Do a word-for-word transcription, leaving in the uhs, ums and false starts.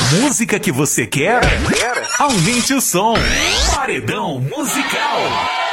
música que você quer? Aumente o som. Paredão Musical.